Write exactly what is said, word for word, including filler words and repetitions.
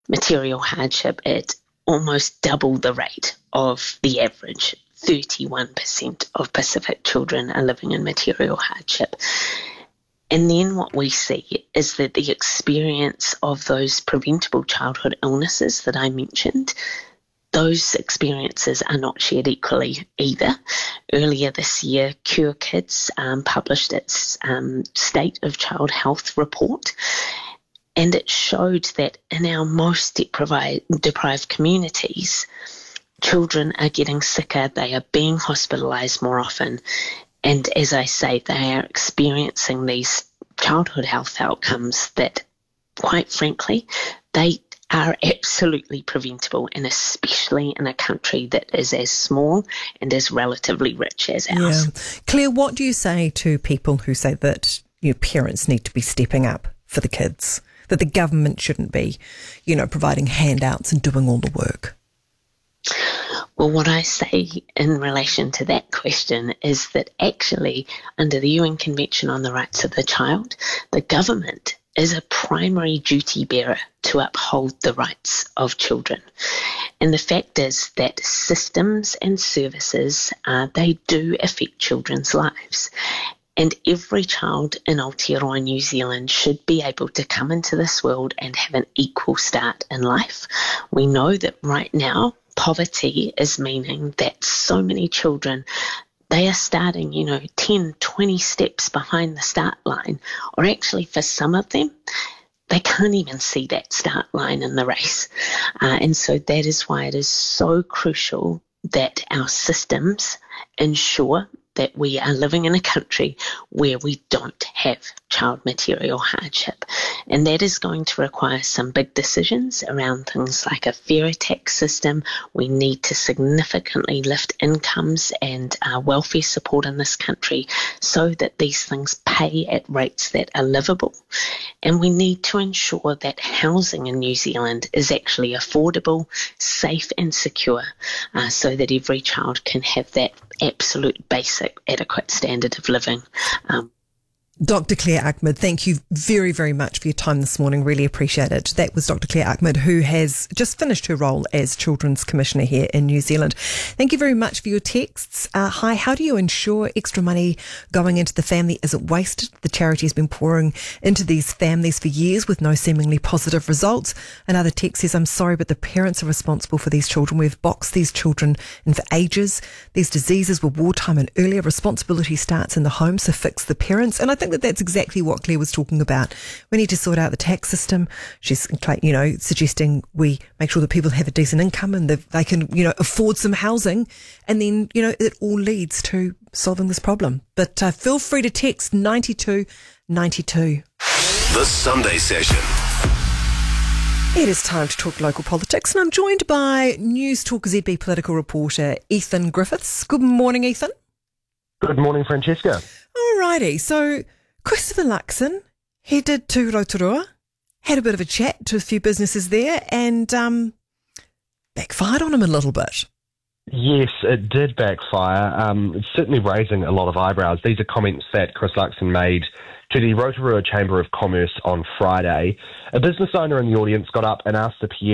material hardship at almost double the rate of the average. thirty-one percent of Pacific children are living in material hardship. And then what we see is that the experience of those preventable childhood illnesses that I mentioned, those experiences are not shared equally either. Earlier this year, Cure Kids um, published its um, State of Child Health report, and it showed that in our most deprived, deprived communities, children are getting sicker, they are being hospitalised more often, and as I say, they are experiencing these childhood health outcomes that, quite frankly, they are absolutely preventable, and especially in a country that is as small and as relatively rich as ours. Yeah. Claire, what do you say to people who say that you know, parents need to be stepping up for the kids, that the government shouldn't be, you know, providing handouts and doing all the work? Well, what I say in relation to that question is that actually, under the U N Convention on the Rights of the Child, the government is a primary duty bearer to uphold the rights of children. And the fact is that systems and services, uh, they do affect children's lives. And every child in Aotearoa, New Zealand, should be able to come into this world and have an equal start in life. We know that right now, poverty is meaning that so many children, they are starting, you know, ten, twenty steps behind the start line, or actually for some of them, they can't even see that start line in the race. Uh, and so that is why it is so crucial that our systems ensure that we are living in a country where we don't have child material hardship. And that is going to require some big decisions around things like a fairer tax system. We need to significantly lift incomes and uh, welfare support in this country so that these things pay at rates that are livable. And we need to ensure that housing in New Zealand is actually affordable, safe and secure, uh, so that every child can have that absolute basic adequate standard of living. Um, Doctor Claire Ahmed, thank you very, very much for your time this morning. Really appreciate it. That was Doctor Claire Ahmed, who has just finished her role as Children's Commissioner here in New Zealand. Thank you very much for your texts. Uh, hi, how do you ensure extra money going into the family isn't wasted? The charity has been pouring into these families for years with no seemingly positive results. Another text says, I'm sorry, but the parents are responsible for these children. We've boxed these children in for ages. These diseases were wartime and earlier. Responsibility starts in the home, so fix the parents. And I think that that's exactly what Claire was talking about. We need to sort out the tax system. She's, you know, suggesting we make sure that people have a decent income and that they can, you know, afford some housing. And then, you know, it all leads to solving this problem. But uh, feel free to text ninety-two ninety-two. The Sunday Session. It is time to talk local politics, and I'm joined by News Talk Z B political reporter Ethan Griffiths. Good morning, Ethan. Good morning, Francesca. Alrighty, so Christopher Luxon headed to Rotorua, had a bit of a chat to a few businesses there, and um, backfired on him a little bit. Yes, it did backfire. Um, it's certainly raising a lot of eyebrows. These are comments that Chris Luxon made to the Rotorua Chamber of Commerce on Friday. A business owner in the audience got up and asked the P M